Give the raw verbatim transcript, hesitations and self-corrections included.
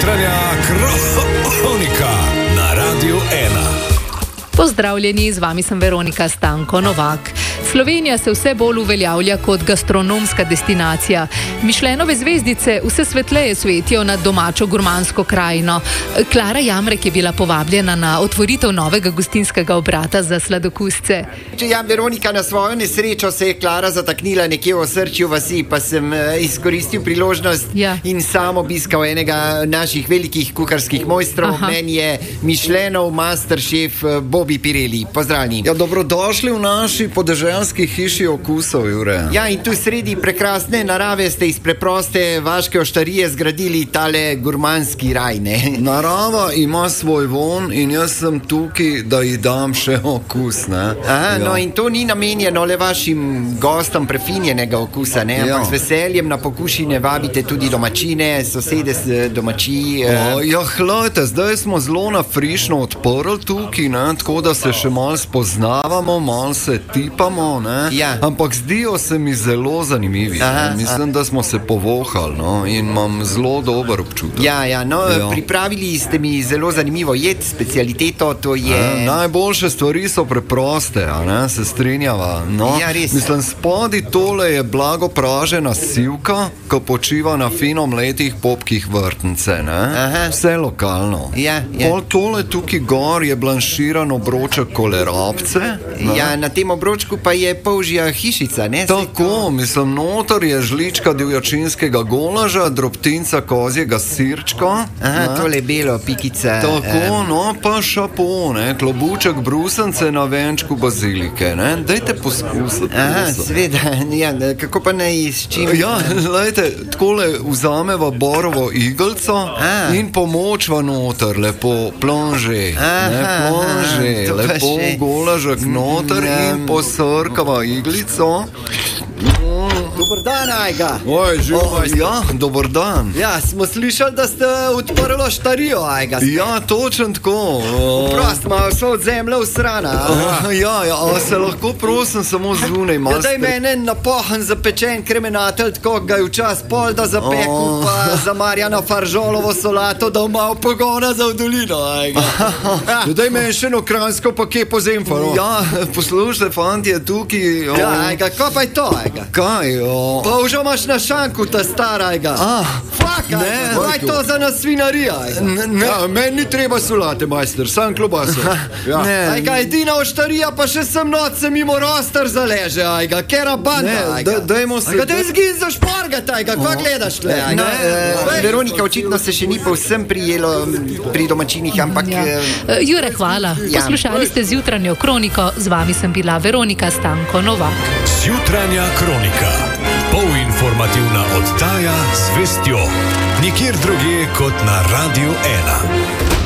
Jutranja kronika na Radiu ena. Pozdravljeni, z vami sem Veronika Stanko Novak. Slovenija se vse bolj uveljavlja kot gastronomska destinacija. Mišlenove zvezdice vse svetleje svetijo nad domačo gurmansko krajino. Klara Jamrek je bila povabljena na otvoritev novega gostinskega obrata za sladokusce. Ja, Veronika, na svojo nesrečo se je Klara zataknila nekje v osrčju vasi, pa sem izkoristil priložnost ja. in sam obiskal enega naših velikih kuharskih mojstrov. Aha. Meni je Mišlenov masterchef Bobby Pirelli. Pozdravljeni. Ja, dobrodošli v naši podeželski hiši okusov, Jure. Ja, in tu sredi prekrasne narave ste iz preproste vaške oštarije zgradili tale gurmanski raj, ne? Narava ima svoj von in jaz sem tukaj, da ji dam še okus, ne? Aha, ja. no in to ni namenjeno le vašim gostom prefinjenega okusa, ne? Ampak Ja. z veseljem na pokušine vabite tudi domačine, sosede z domačiji. eh, O, ja, hlejte, zdaj smo zelo na frišno odprli tukaj, ne? Tako da se še malo spoznavamo, malo se tipamo, ne? Ja. Ampak zdijo se mi zelo zanimivi. Aha, ne? Mislim, da smo se povohali, no? In imam zelo dober občutek. Ja, ja, no, Ja. pripravili ste mi zelo zanimivo jed, specialiteto, to je... E, najboljše stvari so preproste, a ne, se strinjava. No, Ja, res. mislim, spodi tole je blago pražena sivka, ko počiva na fino mletih popkih vrtnice, ne? Aha. Vse lokalno. Ja, ja. Pol tole tukaj gor je blanširan obroček kolerabce. ne? Ja, na tem obročku pa je polžja hišica, ne? Tako, mislim, notor je žlička divjačinskega golaža, drobtinca kozjega sirčka. Aha, ne? tole belo, pikica. Tako, em, no, pa šapo, ne, klobuček brusence na venčku bazilike, ne, dajte poskusiti. Aha, prosim. sveda, ja, kako pa naj s čim? Ja, lejte, takole vzameva borovo igelco A. in pomočva noter, lepo plonže, Aha, ne, plonže, aha, to pa lepo še. golažek noter Mm, in posrkava iglico. Dobar dan, Ajga. Oj, živ, ja, dober dan. Ja, smo slišali, da ste odprli štarijo, Ajga. Ja, točno tako. Prost, malo so od zemlje v srana. Ah, Ja, ja, a se lahko prosim samo zunaj malo Ja, daj stre- mene napohan zapečen kremenatelj, tako ga je včas pol da zapekel, O. pa za Marjana Faržolovo solato, da malo pogona za v dolino, Ajga. Ja, daj meni še eno kranjsko pa kje po zemfaro. Ja, poslušajte, fantje, tukaj... O, Ja, Ajga, kaj pa je to, Ajga? Kaj, o... Pa už imaš na šanku ta stara, Ajga. Ah, Fak, ne, Ajga, kaj je to za nas svinarija, Ajga? ne, ne, ja, meni ni treba solate, majster, sam klobaso. Ja. Ne, Ajga, edina oštarija, pa še sem noč se mimo roster zaleže, Ajga, kera banda, Ne, Ajga. da- dajmo se- Ajga, daj zgin za šporgat, Ajga, kaj gledaš tle, Ajga? Ne, Eh, Veronika, očitno se še ni povsem prijelo m, pri domačinih, ampak... Ja. eh, E, Jure, hvala. Ja. Poslušali ste z jutranjo kroniko, z vami sem bila Veronika Stanko Novak. Jutranja kronika. Polinformativna oddaja z vestjo. Nikjer drugje kot na Radiu ena.